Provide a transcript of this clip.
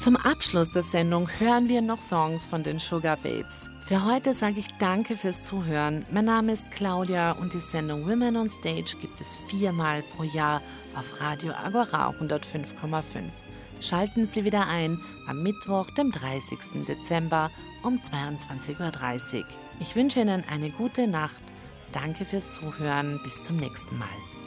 Zum Abschluss der Sendung hören wir noch Songs von den Sugar Babes. Für heute sage ich danke fürs Zuhören. Mein Name ist Claudia und die Sendung Women on Stage gibt es 4-mal pro Jahr auf Radio Agora 105,5. Schalten Sie wieder ein am Mittwoch, dem 30. Dezember um 22:30 Uhr. Ich wünsche Ihnen eine gute Nacht. Danke fürs Zuhören. Bis zum nächsten Mal.